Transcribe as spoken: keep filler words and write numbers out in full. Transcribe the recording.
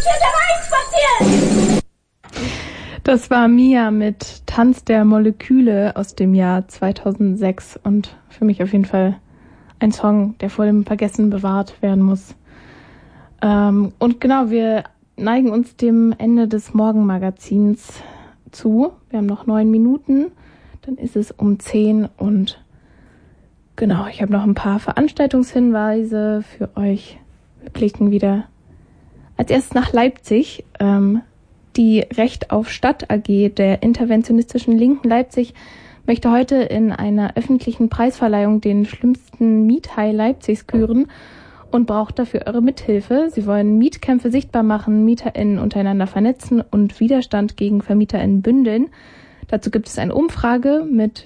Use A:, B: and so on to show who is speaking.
A: hier da reinspaziert!
B: Das war Mia mit Tanz der Moleküle aus dem Jahr zweitausendsechs und für mich auf jeden Fall ein Song, der vor dem Vergessen bewahrt werden muss. Ähm, und genau, wir neigen uns dem Ende des Morgenmagazins zu. Wir haben noch neun Minuten, dann ist es um zehn und genau, ich habe noch ein paar Veranstaltungshinweise für euch. Wir blicken wieder als erstes nach Leipzig. Ähm, die Recht auf Stadt A G der interventionistischen Linken Leipzig möchte heute in einer öffentlichen Preisverleihung den schlimmsten Miethai Leipzigs küren und braucht dafür eure Mithilfe. Sie wollen Mietkämpfe sichtbar machen, MieterInnen untereinander vernetzen und Widerstand gegen VermieterInnen bündeln. Dazu gibt es eine Umfrage mit